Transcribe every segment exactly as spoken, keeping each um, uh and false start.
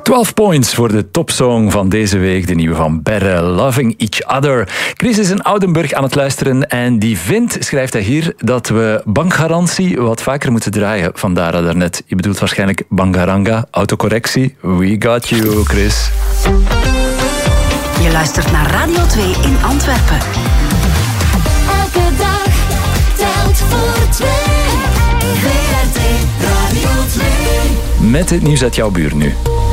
twaalf points voor de topsong van deze week, de nieuwe van Berre, Loving Each Other. Chris is in Oudenburg aan het luisteren en die vindt, schrijft hij hier, dat we bankgarantie wat vaker moeten draaien. Vandaar dat daarnet. Je bedoelt waarschijnlijk Bangaranga, autocorrectie. We got you, Chris. Je luistert naar Radio twee in Antwerpen. Elke dag telt voor twee. V R T Radio twee. Met het nieuws uit jouw buurt nu.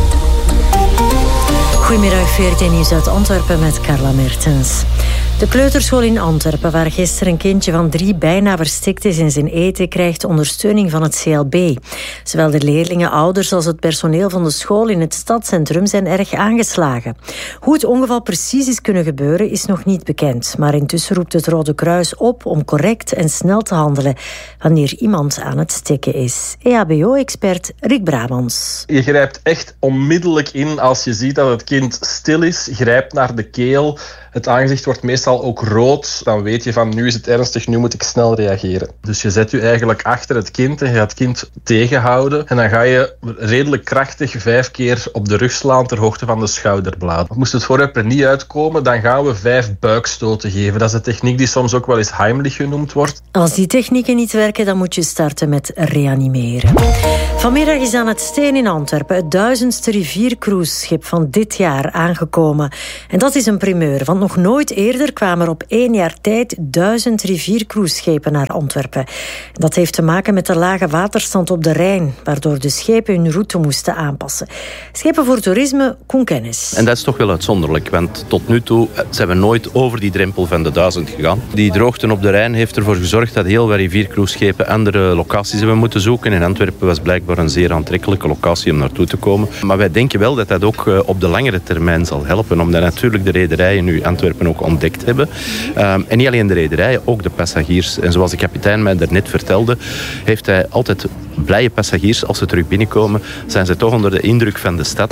Goedemiddag, V R T Nieuws uit Antwerpen met Carla Mertens. De kleuterschool in Antwerpen, waar gisteren een kindje van drie bijna verstikt is in zijn eten, krijgt ondersteuning van het C L B. Zowel de leerlingen, ouders als het personeel van de school in het stadscentrum zijn erg aangeslagen. Hoe het ongeval precies is kunnen gebeuren is nog niet bekend. Maar intussen roept het Rode Kruis op om correct en snel te handelen wanneer iemand aan het stikken is. E H B O-expert Rick Brabants. Je grijpt echt onmiddellijk in als je ziet dat het kind stil is. Grijpt naar de keel. Het aangezicht wordt meestal ook rood. Dan weet je van, nu is het ernstig, nu moet ik snel reageren. Dus je zet je eigenlijk achter het kind en je gaat het kind tegenhouden. En dan ga je redelijk krachtig vijf keer op de rug slaan ter hoogte van de schouderbladen. Moest het voorwerp er niet uitkomen, dan gaan we vijf buikstoten geven. Dat is een techniek die soms ook wel eens Heimlich genoemd wordt. Als die technieken niet werken, dan moet je starten met reanimeren. Vanmiddag is aan het Steen in Antwerpen het duizendste riviercruiseschip van dit jaar aangekomen. En dat is een primeur, want nog nooit eerder kwamen er op één jaar tijd duizend riviercruiseschepen naar Antwerpen. Dat heeft te maken met de lage waterstand op de Rijn, waardoor de schepen hun route moesten aanpassen. Schepen voor toerisme, Koen Kennis. En dat is toch wel uitzonderlijk, want tot nu toe zijn we nooit over die drempel van de duizend gegaan. Die droogte op de Rijn heeft ervoor gezorgd dat heel veel riviercruiseschepen andere locaties hebben moeten zoeken. En Antwerpen was blijkbaar een zeer aantrekkelijke locatie om naartoe te komen. Maar wij denken wel dat dat ook op de langere termijn zal helpen, omdat natuurlijk de rederijen nu Antwerpen ook ontdekt hebben. Um, en niet alleen de rederijen, ook de passagiers. En zoals de kapitein mij daarnet vertelde, heeft hij altijd blije passagiers. Als ze terug binnenkomen, zijn ze toch onder de indruk van de stad.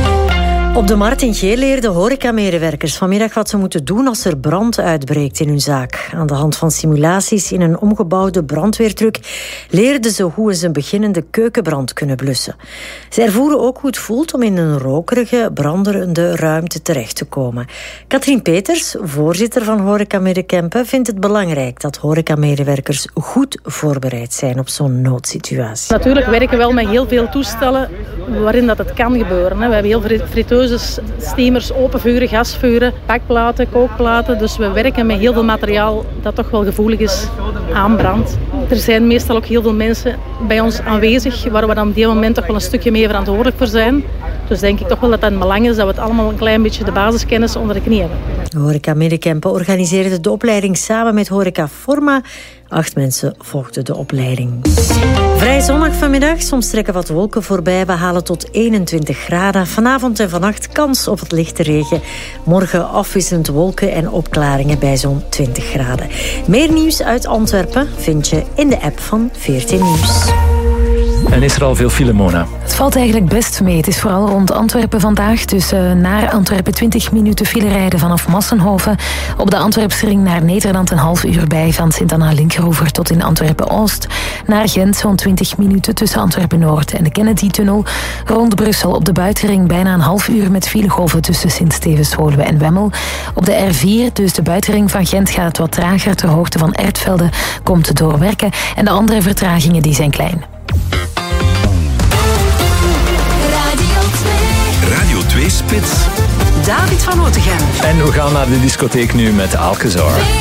Op de Markt in Geel leerden horecamedewerkers vanmiddag wat ze moeten doen als er brand uitbreekt in hun zaak. Aan de hand van simulaties in een omgebouwde brandweertruck leerden ze hoe ze een beginnende keukenbrand kunnen blussen. Ze ervoeren ook hoe het voelt om in een rokerige, branderende ruimte terecht te komen. Katrien Peters, voorzitter van Horeca Kempen, vindt het belangrijk dat horecamedewerkers goed voorbereid zijn op zo'n noodsituatie. Natuurlijk werken we wel met heel veel toestellen waarin dat het kan gebeuren. We hebben heel veel friteuzen, steamers, openvuren, gasvuren, bakplaten, kookplaten. Dus we werken met heel veel materiaal dat toch wel gevoelig is aan brand. Er zijn meestal ook heel veel mensen bij ons aanwezig waar we dan op die moment toch wel een stukje mee verantwoordelijk voor zijn. Dus denk ik toch wel dat dat een belang is dat we het allemaal een klein beetje de basiskennis onder de knie hebben. Horeca Kempen organiseerde de opleiding samen met Horeca Forma. Acht mensen volgden de opleiding. Vrij zonnig vanmiddag, soms trekken wat wolken voorbij. We halen tot eenentwintig graden. Vanavond en vannacht kans op het lichte regen. Morgen afwisselend wolken en opklaringen bij zo'n twintig graden. Meer nieuws uit Antwerpen vind je in de app van V R T Nieuws. En is er al veel file, Mona? Het valt eigenlijk best mee. Het is vooral rond Antwerpen vandaag. Dus uh, naar Antwerpen twintig minuten file rijden vanaf Massenhoven. Op de Antwerpsring naar Nederland een half uur bij. Van Sint-Anna-Linkeroever tot in Antwerpen-Oost. Naar Gent zo'n twintig minuten tussen Antwerpen-Noord en de Kennedy-tunnel. Rond Brussel op de buitenring bijna een half uur met filegolven tussen Sint-Stevens-Woluwe en Wemmel. Op de R vier, dus de buitenring van Gent, gaat het wat trager ter hoogte van Ertvelde. Komt door Werken. En de andere vertragingen die zijn klein. Radio twee Spits. David van Otegem. En we gaan naar de discotheek nu met Alcazar.